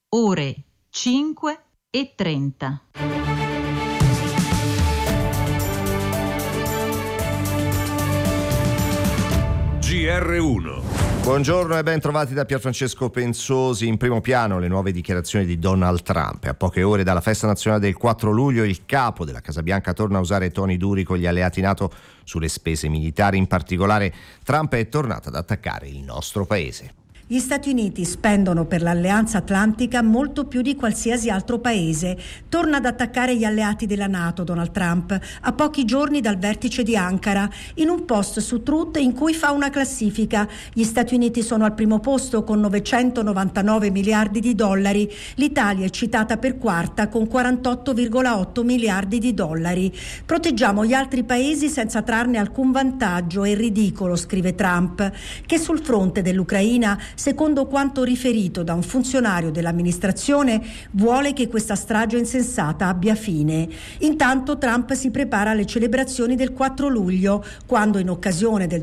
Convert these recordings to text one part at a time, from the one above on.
ore 5:30. GR1. Buongiorno e ben trovati da Pierfrancesco Pensosi. In primo piano le nuove dichiarazioni di Donald Trump. A poche ore dalla festa nazionale del 4 luglio il capo della Casa Bianca torna a usare toni duri con gli alleati NATO sulle spese militari. In particolare Trump è tornato ad attaccare il nostro paese. Gli Stati Uniti spendono per l'Alleanza Atlantica molto più di qualsiasi altro paese. Torna ad attaccare gli alleati della NATO, Donald Trump, a pochi giorni dal vertice di Ankara, in un post su Truth in cui fa una classifica. Gli Stati Uniti sono al primo posto con 999 miliardi di dollari. L'Italia è citata per quarta con 48,8 miliardi di dollari. Proteggiamo gli altri paesi senza trarne alcun vantaggio. È ridicolo, scrive Trump, che sul fronte dell'Ucraina, secondo quanto riferito da un funzionario dell'amministrazione, vuole che questa strage insensata abbia fine. Intanto Trump si prepara alle celebrazioni del 4 luglio, quando in occasione del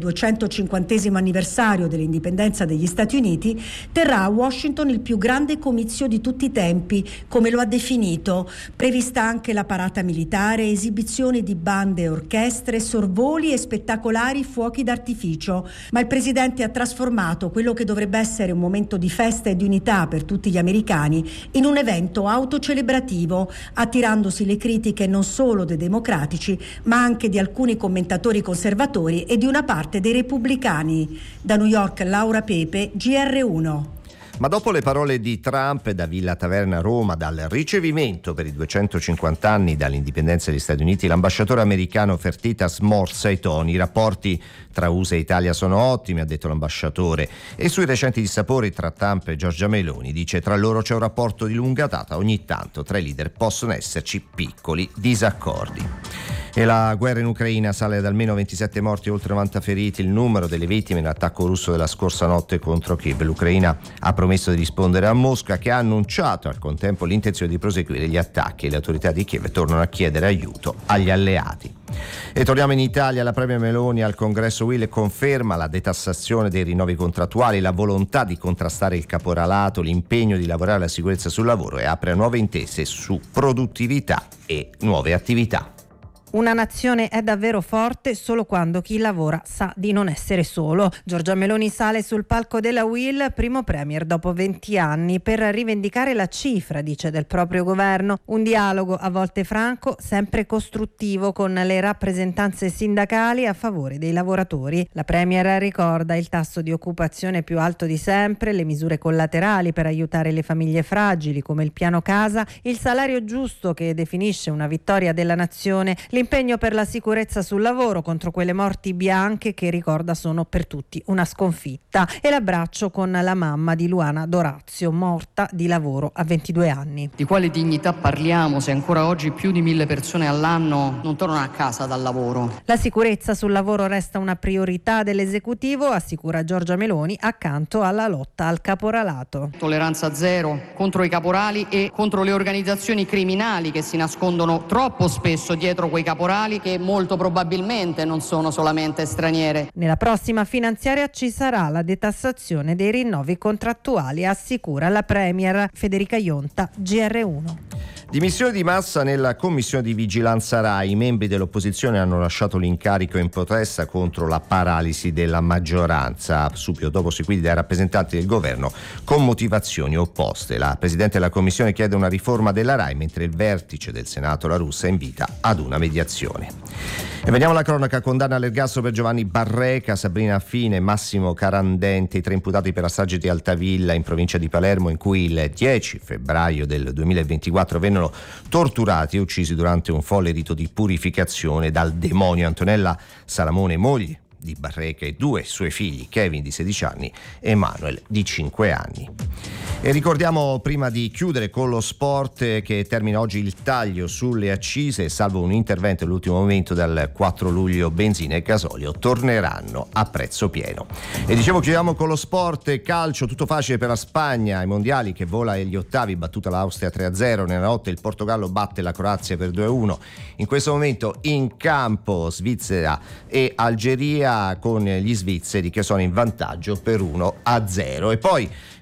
250° anniversario dell'indipendenza degli Stati Uniti terrà a Washington il più grande comizio di tutti i tempi, come lo ha definito. Prevista anche la parata militare, esibizioni di bande e orchestre, sorvoli e spettacolari fuochi d'artificio. Ma il presidente ha trasformato quello che dovrebbe essere un momento di festa e di unità per tutti gli americani in un evento autocelebrativo, attirandosi le critiche non solo dei democratici ma anche di alcuni commentatori conservatori e di una parte dei repubblicani. Da New York, Laura Pepe, GR1. Ma dopo le parole di Trump da Villa Taverna a Roma, dal ricevimento per i 250 anni dall'indipendenza degli Stati Uniti, l'ambasciatore americano Fertitta smorza i toni. I rapporti tra USA e Italia sono ottimi, ha detto l'ambasciatore, e sui recenti dissapori tra Trump e Giorgia Meloni dice: tra loro c'è un rapporto di lunga data, ogni tanto tra i leader possono esserci piccoli disaccordi. E la guerra in Ucraina sale ad almeno 27 morti e oltre 90 feriti il numero delle vittime nell'attacco russo della scorsa notte contro Kiev. L'Ucraina ha promesso di rispondere a Mosca, che ha annunciato al contempo l'intenzione di proseguire gli attacchi, e le autorità di Kiev tornano a chiedere aiuto agli alleati. E torniamo in Italia. La Premier Meloni al congresso UIL conferma la detassazione dei rinnovi contrattuali, la volontà di contrastare il caporalato, l'impegno di lavorare alla sicurezza sul lavoro, e apre a nuove intese su produttività e nuove attività. Una nazione è davvero forte solo quando chi lavora sa di non essere solo. Giorgia Meloni sale sul palco della UIL, primo premier dopo 20 anni, per rivendicare la cifra, dice, del proprio governo. Un dialogo a volte franco, sempre costruttivo con le rappresentanze sindacali a favore dei lavoratori. La premier ricorda il tasso di occupazione più alto di sempre, le misure collaterali per aiutare le famiglie fragili come il piano casa, il salario giusto che definisce una vittoria della nazione, l'impegno per la sicurezza sul lavoro contro quelle morti bianche che, ricorda, sono per tutti una sconfitta, e l'abbraccio con la mamma di Luana Dorazio, morta di lavoro a 22 anni. Di quale dignità parliamo se ancora oggi più di 1000 persone all'anno non tornano a casa dal lavoro? La sicurezza sul lavoro resta una priorità dell'esecutivo, assicura Giorgia Meloni, accanto alla lotta al caporalato. Tolleranza zero contro i caporali e contro le organizzazioni criminali che si nascondono troppo spesso dietro quei caporali, che molto probabilmente non sono solamente straniere. Nella prossima finanziaria ci sarà la detassazione dei rinnovi contrattuali, assicura la premier Federica Ionta, GR1. Dimissioni di massa nella commissione di vigilanza RAI. I membri dell'opposizione hanno lasciato l'incarico in protesta contro la paralisi della maggioranza, subito dopo seguiti dai rappresentanti del governo con motivazioni opposte. La presidente della commissione chiede una riforma della RAI, mentre il vertice del Senato La Russa invita ad una mediazione. E veniamo alla cronaca. Condanna all'ergastolo per Giovanni Barreca, Sabrina Fine e Massimo Carandente, i 3 imputati per la strage di Altavilla in provincia di Palermo, in cui il 10 febbraio del 2024 vennero torturati e uccisi durante un folle rito di purificazione dal demonio. Antonella Salamone, moglie di Barreca, e 2 suoi figli, Kevin di 16 anni e Emanuel di 5 anni. E ricordiamo, prima di chiudere con lo sport, che termina oggi il taglio sulle accise, salvo un intervento all'ultimo momento. Dal 4 luglio benzina e gasolio torneranno a prezzo pieno. E dicevo, chiudiamo con lo sport. Calcio, tutto facile per la Spagna ai mondiali, che vola agli ottavi, battuta l'Austria 3-0. Nella notte il Portogallo batte la Croazia per 2-1. In questo momento in campo Svizzera e Algeria, con gli svizzeri che sono in vantaggio per 1-0. E poi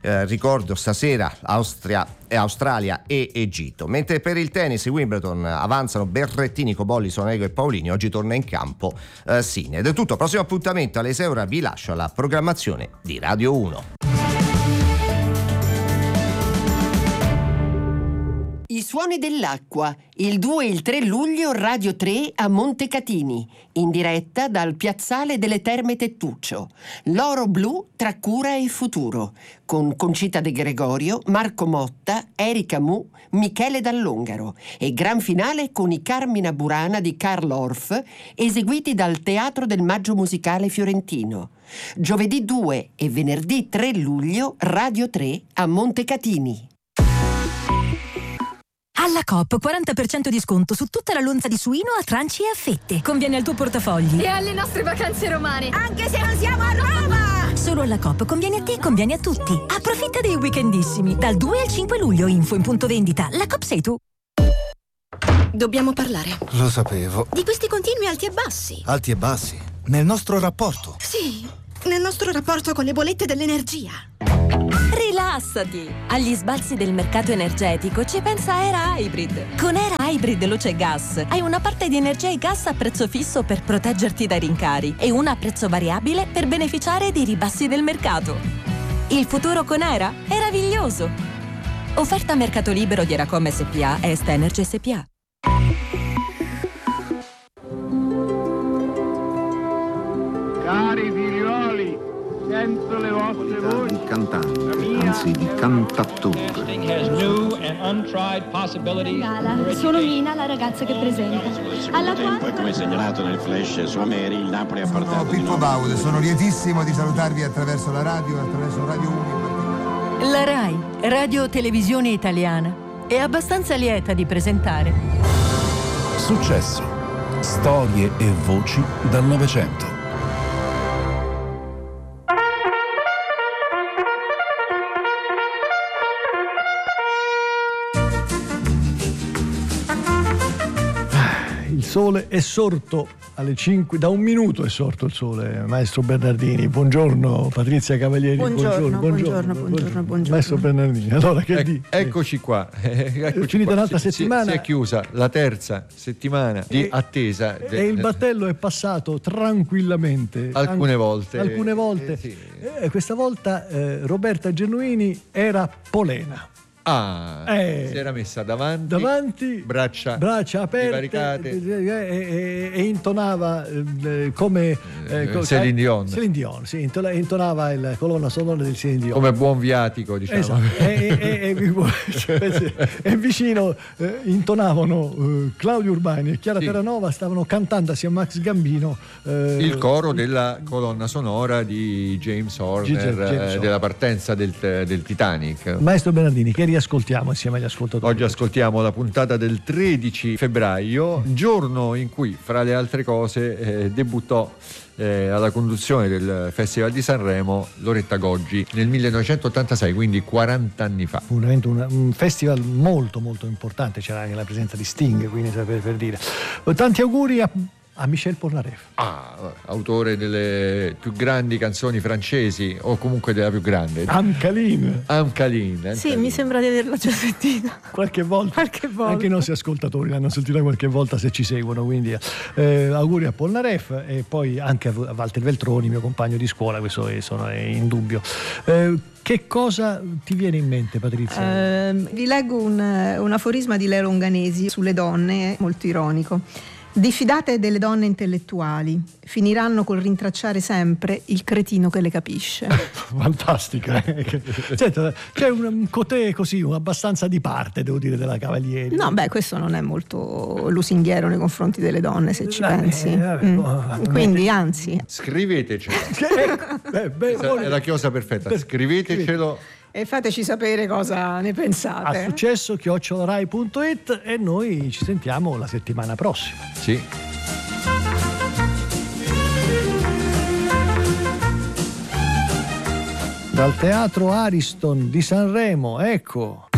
ricordo stasera Australia e Egitto. Mentre per il tennis Wimbledon avanzano Berrettini, Cobolli, Sonego e Paolini. Oggi torna in campo Sinner. Ed è tutto, prossimo appuntamento alle 6 ora. Vi lascio alla programmazione di Radio 1. I suoni dell'acqua, il 2 e il 3 luglio Radio 3 a Montecatini, in diretta dal Piazzale delle Terme Tettuccio. L'oro blu tra cura e futuro, con Concita De Gregorio, Marco Motta, Erika Mu, Michele Dall'Ongaro, e gran finale con i Carmina Burana di Karl Orff, eseguiti dal Teatro del Maggio Musicale Fiorentino. Giovedì 2 e venerdì 3 luglio Radio 3 a Montecatini. Alla Coop 40% di sconto su tutta la lonza di suino a tranci e a fette. Conviene al tuo portafogli e alle nostre vacanze romane, anche se non siamo a Roma. Solo alla Coop conviene a te, conviene a tutti. Approfitta dei weekendissimi dal 2 al 5 luglio. Info in punto vendita. La Coop sei tu. Dobbiamo parlare. Lo sapevo. Di questi continui alti e bassi. Alti e bassi? Nel nostro rapporto? Sì, nel nostro rapporto con le bollette dell'energia. Rilassati! Agli sbalzi del mercato energetico ci pensa Era Hybrid. Con Era Hybrid Luce Gas hai una parte di energia e gas a prezzo fisso per proteggerti dai rincari e una a prezzo variabile per beneficiare dei ribassi del mercato. Il futuro con Era è meraviglioso. Offerta a mercato libero di Eracom SPA e Est Energy SPA. Cari figlioli, sento le vostre voci. Di cantante, anzi di cantattore. Sono Mina, la ragazza che presenta. Alla quale, come segnalato nel flash su Ameri, il Napoli ha portato. Sono Pippo Baude, sono lietissimo di salutarvi attraverso la radio, attraverso Radio 1. La RAI, Radio Televisione Italiana, è abbastanza lieta di presentare Successo, storie e voci dal Novecento. Il sole è sorto alle 5, da un minuto è sorto il sole, maestro Bernardini. Buongiorno Patrizia Cavalieri. Buongiorno. Maestro Bernardini, allora che dici? Eccoci qua. È finita un'altra settimana. Si è chiusa la terza settimana di attesa. E il battello è passato tranquillamente. Alcune volte. Sì. Questa volta Roberta Genuini era polena. Si era messa davanti, braccia aperte e intonava come Céline Dion. Sì, intonava la colonna sonora del Céline Dion come buon viatico, diciamo. Esatto. E vicino intonavano Claudio Urbani e Chiara Terranova, stavano cantando assieme a Max Gambino il coro della colonna sonora di James Horner, della partenza del Titanic. Maestro Bernardini, che riascoltiamo insieme agli ascoltatori? Oggi ascoltiamo la puntata del 13 febbraio, giorno in cui, fra le altre cose, debuttò alla conduzione del Festival di Sanremo Loretta Goggi nel 1986, quindi 40 anni fa. Fu veramente un festival molto molto importante, c'era anche la presenza di Sting, quindi per dire. Tanti auguri a Michel Polnareff, autore delle più grandi canzoni francesi, o comunque della più grande, Amcaline. Sì, mi sembra di averla già sentita qualche volta. Anche i nostri ascoltatori l'hanno sentita qualche volta, se ci seguono, quindi auguri a Polnareff e poi anche a Walter Veltroni, mio compagno di scuola, questo è indubbio. Che cosa ti viene in mente, Patrizia? Vi leggo un aforisma di Leo Longanesi sulle donne, molto ironico. Diffidate delle donne intellettuali, finiranno col rintracciare sempre il cretino che le capisce. Fantastica. Certo, c'è un cotè così, abbastanza di parte, devo dire, della Cavalieri. No, questo non è molto lusinghiero nei confronti delle donne, se ci pensi. Quindi, anzi. Scrivetecelo. È la chiosa perfetta. Scrivetecelo. E fateci sapere cosa ne pensate. A successo@rai.it e noi ci sentiamo la settimana prossima. Sì. Dal Teatro Ariston di Sanremo, ecco.